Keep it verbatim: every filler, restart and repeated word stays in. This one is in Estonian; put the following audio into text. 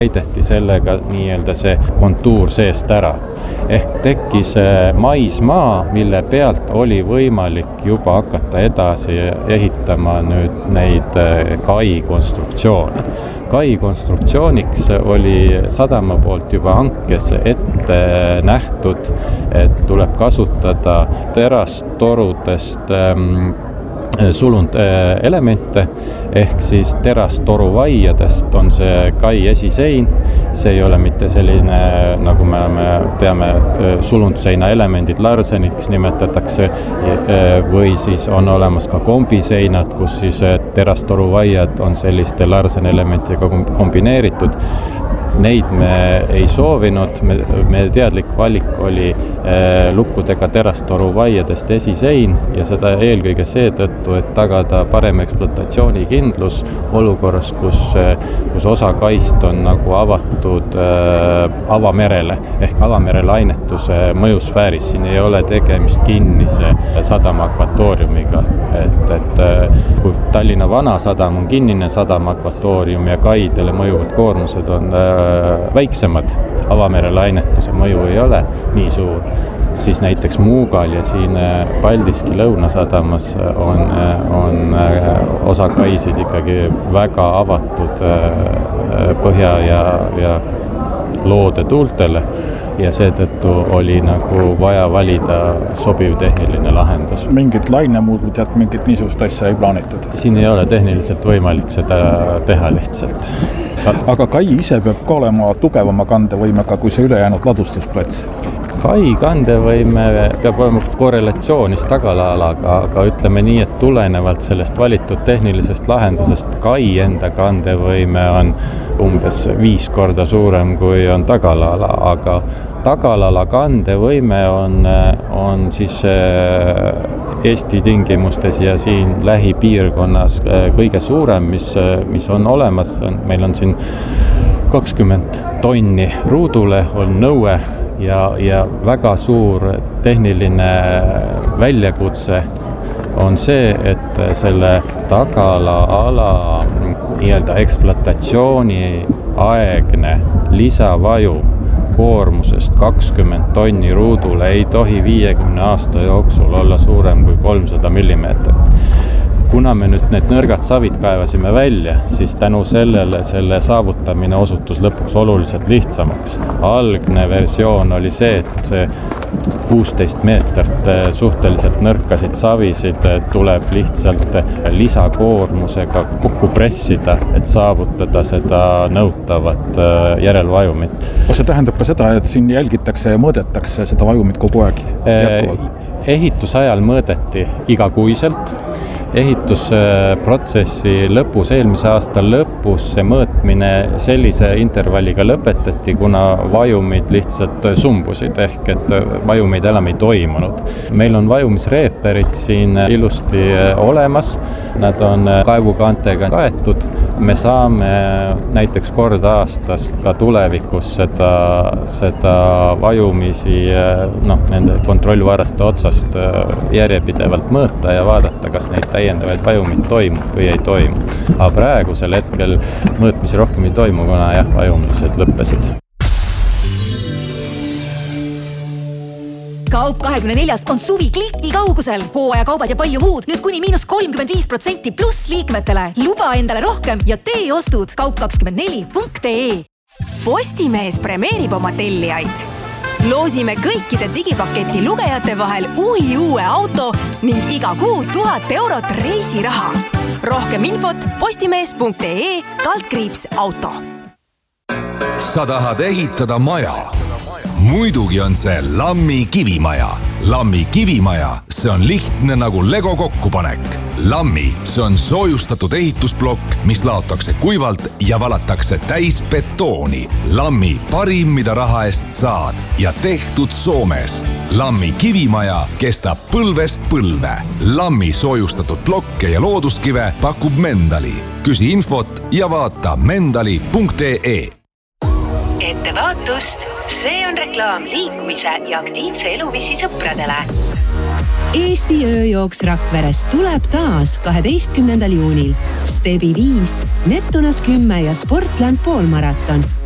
Täideti sellega nii-öelda see kontuur seest ära. Ehk tekkis maismaa, mille pealt oli võimalik juba hakata edasi ehitama nüüd neid kai konstruktsioone. Kai konstruktsiooniks oli sadama poolt juba hankes ette nähtud, et tuleb kasutada terastorudest sulund elemente, ehk siis terastoruvaiadest on see kai esisein. See ei ole mitte selline, nagu me teame, sulundseina elemendid, larseniks nimetatakse, või siis on olemas ka kombiseinad, kus siis terastoruvaiad on selliste larsenelementidega kombineeritud. Neid me ei soovinud, me, me teadlik valik oli eh, lukkudega terastoruvaiadest esisein ja seda eelkõige seetõttu, et tagada parem ekspluatatsiooni-kindlus olukorras, kus, kus osa kaist on nagu avatud eh, avamerele ehk avamere lainetuse mõjusfääris. Siin ei ole tegemist kinnise sadama akvatooriumiga, et, et kui Tallinna Vanasadam on kinnine sadama akvatoorium ja kaidele mõjuvad koormused on eh, väiksemad, avamere lainetuse mõju ei ole nii suur, siis näiteks Muugal ja siin Paldiski Lõunasadamas on, on osa kaisid ikkagi väga avatud põhja ja, ja loode tuultele ja seetõttu oli nagu vaja valida sobiv tehniline lahendus. Mingid lainemurdud ja mingit niisugust asja ei plaanitud? Siin ei ole tehniliselt võimalik seda teha lihtsalt. Aga kai ise peab ka olema tugevama kandevõimega kui see ülejäänud ladustusplats? Kai kandevõime peab olema korrelatsioonis tagala-alaga, aga ütleme nii, et tulenevalt sellest valitud tehnilisest lahendusest kai enda kandevõime on umbes viis korda suurem kui on tagala-ala, aga tagala-ala kandevõime on, on siis Eesti tingimustes ja siin lähipiirkonnas kõige suurem, mis, mis on olemas. Meil on siin kakskümmend tonni ruudule on nõue ja, ja väga suur tehniline väljakutse on see, et selle tagala-ala nii-öelda ekspluatatsiooni aegne lisavajum koormusest kakskümmend tonni ruudule ei tohi viiekümne aasta jooksul olla suurem kui kolmsada millimeetrit. Kuna me nüüd need nõrgad savid kaevasime välja, siis tänu sellele selle saavutamine osutus lõpuks oluliselt lihtsamaks. Algne versioon oli see, et see kuusteist meetrit suhteliselt nõrkasid savisid tuleb lihtsalt lisakoormusega kokku pressida, et saavutada seda nõutavat järelvajumit. See tähendab ka seda, et siin jälgitakse ja mõõdetakse seda vajumit kogu aeg jätkuvalt? Ehitusajal mõõdeti igakuiselt. Ehitusprotsessi lõpus, eelmise aasta lõpus see mõõtmine sellise intervalliga lõpetati, kuna vajumid lihtsalt sumbusid, ehk et vajumid enam ei toimunud. Meil on vajumisreeperid siin ilusti olemas, nad on kaevukaantega kaetud. Me saame näiteks kord aastas ka tulevikus seda, seda vajumisi no, nende kontrollvaraste otsast järjepidevalt mõõta ja vaadata, kas neid täiendavaid vajumid toimub või ei toimu. Aga praegusel hetkel mõõtmisi rohkem ei toimu, kuna jah, vajumised lõppesid. Kaup kahekümne neljas on suvi kliki kaugusel. Hooaja kaubad ja palju muud nüüd kuni miinus kolmkümmend viis protsenti pluss liikmetele. Luba endale rohkem ja tee ostud kaup kakskümmend neli punkt ee. Postimees premeerib oma tellijaid. Loosime kõikide digipaketi lugejate vahel uhi uue auto ning iga kuu tuhat eurot reisiraha. Rohkem infot postimees punkt ee kaldkriips auto. Sa tahad ehitada maja? Muidugi on see Lammi kivimaja. Lammi kivimaja, see on lihtne nagu Lego kokkupanek. Lammi, see on soojustatud ehitusblokk, mis laotakse kuivalt ja valatakse täis betooni. Lammi parim, mida raha eest saad ja tehtud Soomes. Lammi kivimaja kestab põlvest põlve. Lammi soojustatud blokke ja looduskive pakub Mendali. Küsi infot ja vaata mendali punkt ee. Ettevaatust, see on reklaam liikumise ja aktiivse eluviisi sõpradele. Eesti ööjooks Rakveres tuleb taas kaheteistkümnendal juunil. Stebi viis, Neptunas kümme ja Sportland poolmaraton.